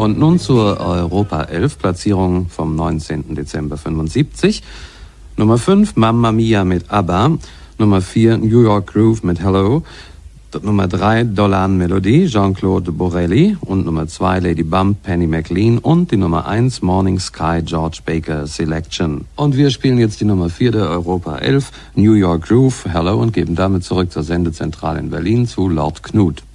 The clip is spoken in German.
Und nun zur Europa 11 Platzierung vom 19. Dezember 75. Nummer 5 Mamma Mia mit ABBA. Nummer 4 New York Groove mit Hello. Nummer 3 Dolan Melodie, Jean-Claude Borelli. Und Nummer 2 Lady Bump, Penny McLean. Und die Nummer 1 Morning Sky, George Baker Selection. Und wir spielen jetzt die Nummer 4 der Europa 11, New York Groove, Hello, und geben damit zurück zur Sendezentrale in Berlin zu Lord Knut.